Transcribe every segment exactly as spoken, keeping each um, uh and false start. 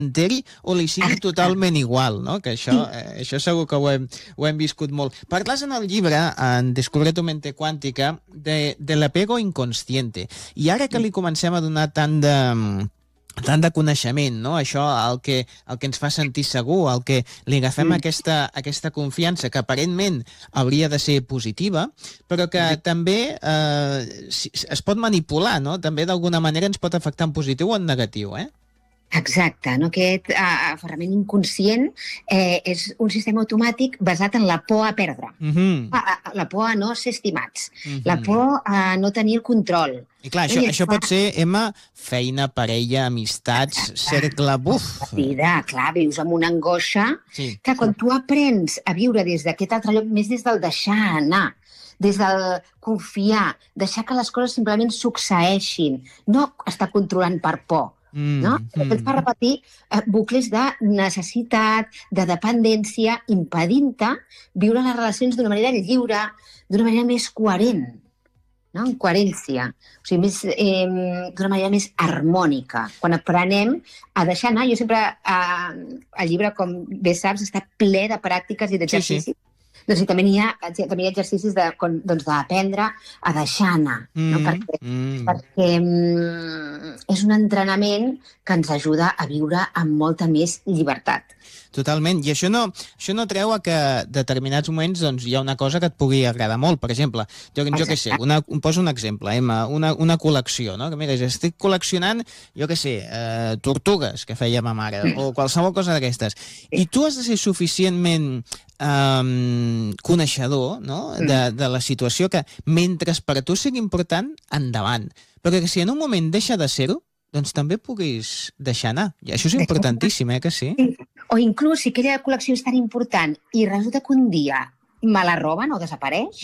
enteri o li sigui totalment igual, no? Que això, eh, això segur que ho hem, ho hem viscut molt. Parles en el llibre, en Descubre tu mente cuántica, de, de l'apego inconsciente. I ara que li comencem a donar tant de tant de coneixement, no? Això, el que, el que ens fa sentir segur, el que li agafem mm. aquesta, aquesta confiança que aparentment hauria de ser positiva, però que mm. també eh, es pot manipular, no? També d'alguna manera ens pot afectar en positiu o en negatiu, eh? Exacte, no? Aquest uh, aferrament inconscient eh, és un sistema automàtic basat en la por a perdre, mm-hmm. la, la por a no ser estimats, mm-hmm. la por a no tenir el control. I clar, això, I això fa... pot ser, Emma, feina, parella, amistats, Exacte. cercle, buf. La vida, clar, vius amb una angoixa sí. que quan tu aprens a viure des d'aquest altre lloc, més des del deixar anar, des del confiar, deixar que les coses simplement succeeixin, no estar controlant per por, Mm, no? mm. Et fa repetir eh, bucles de necessitat, de dependència, impedint-te viure les relacions d'una manera lliure, d'una manera més coherent, no? En coherència, o sigui, més, eh, d'una manera més harmònica. Quan aprenem a deixar anar, jo sempre, eh, el llibre, com bé saps, està ple de pràctiques i d'exercicis. Sí, sí. Doncs també hi ha, també hi ha exercicis de, doncs, d'aprendre a deixar anar, mm, no? perquè, mm. perquè mm, és un entrenament que ens ajuda a viure amb molta més llibertat. Totalment, i això no, això no treu a que en determinats moments doncs, hi ha una cosa que et pugui agradar molt. Per exemple, jo, jo què sé, una, poso un exemple, Emma, una, una col·lecció, no? Que mira, estic col·leccionant, jo què sé, eh, tortugues, que feia ma mare, o qualsevol cosa d'aquestes. I tu has de ser suficientment eh, coneixedor, no? de, de la situació que, mentre per a tu sigui important, endavant. Però que si en un moment deixa de ser-ho, doncs també puguis deixar anar. I això és importantíssim, eh, que sí? O inclús, si aquella col·lecció és tan important i resulta que un dia me la roben o desapareix,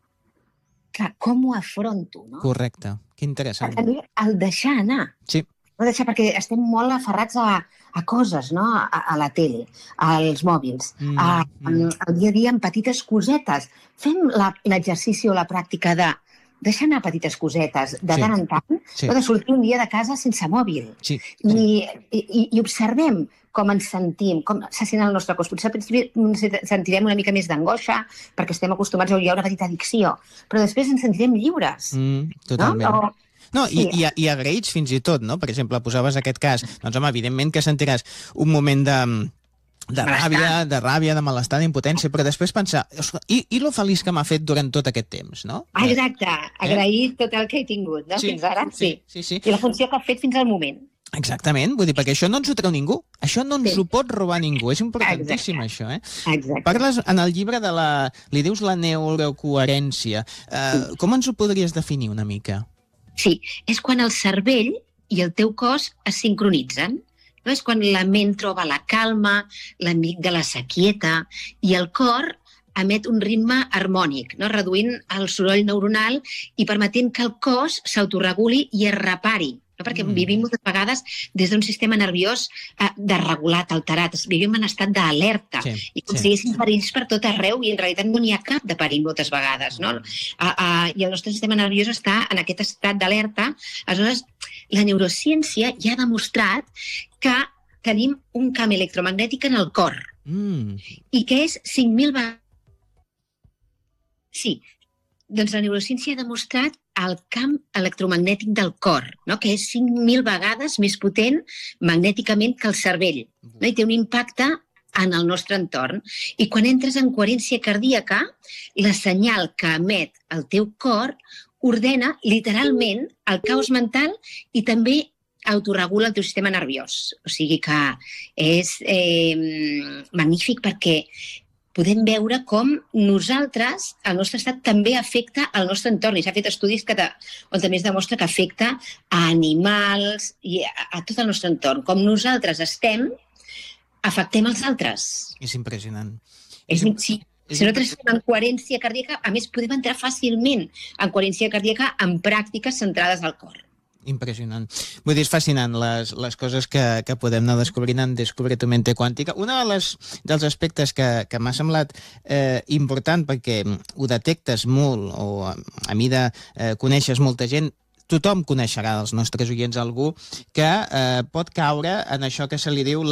clar, com ho afronto, no? Correcte, que interessant. També el deixar anar. Sí. No deixar, perquè estem molt aferrats a, a coses, no? A, a la tele, als mòbils, mm, a, mm. al dia a dia amb petites cosetes. Fem la, l'exercici o la pràctica de deixar anar petites cosetes de sí. tant en tant, sí. o de sortir un dia de casa sense mòbil. Sí. Sí. I, i, I observem com ens sentim, com se sent el nostre cos. Potser al principi sentirem una mica més d'angoixa perquè estem acostumats a hi ha una petita addicció, però després ens sentirem lliures. Mm, totalment. No? O, No, sí. i, i, i agraïts fins i tot, no? Per exemple, posaves aquest cas. Doncs, home, evidentment que sentiràs un moment de, de ràbia, de ràbia, de malestar, d'impotència, però després pensar, i, i lo feliç que m'ha fet durant tot aquest temps, no? Exacte, agrair eh? tot el que he tingut, no? Sí, fins ara, sí. Sí, sí, sí. I la funció que ha fet fins al moment. Exactament, vull dir, perquè això no ens ho treu ningú. Això no ens sí. ho pot robar ningú. És importantíssim, Exacte. això, eh? Exacte. Parles en el llibre de la... li dius la neurocoherència. Eh, sí. Com ens ho podries definir una mica? Sí, és quan el cervell i el teu cos es sincronitzen. No? És quan la ment troba la calma, l'amígdala s'aquieta i el cor emet un ritme harmònic, no? Reduint el soroll neuronal i permetent que el cos s'autoreguli i es repari. No? Perquè mm. vivim moltes vegades des d'un sistema nerviós eh, desregulat, alterat. Vivim en estat d'alerta sí, i com sí. si hi haguessin perills per tot arreu i en realitat no n'hi ha cap de perill moltes vegades. No? Uh, uh, I el nostre sistema nerviós està en aquest estat d'alerta. Aleshores, la neurociència ja ha demostrat que tenim un camp electromagnètic en el cor mm. i que és cinc mil vegades... Sí, doncs la neurociència ha demostrat el camp electromagnètic del cor, no? Que és cinc mil vegades més potent magnèticament que el cervell, no? I té un impacte en el nostre entorn. I quan entres en coherència cardíaca, la senyal que emet el teu cor ordena literalment el caos mental i també autorregula el teu sistema nerviós. O sigui que és eh, magnífic perquè podem veure com nosaltres, el nostre estat també afecta el nostre entorn. I s'ha fet estudis que te, on també es demostra que afecta a animals i a, a tot el nostre entorn. Com nosaltres estem, afectem els altres. És impressionant. És, sí. Si nosaltres estem en coherència cardíaca, a més podem entrar fàcilment en coherència cardíaca en pràctiques centrades al cor. Impressionant. Vull dir, és fascinant les, les coses que, que podem anar descobrint en Descubre tu mente cuántica. Una de les, dels aspectes que, que m'ha semblat eh, important perquè ho detectes molt, o a, a mi de eh, coneixes molta gent, tothom coneixerà dels nostres oients algú que eh, pot caure en això que se li diu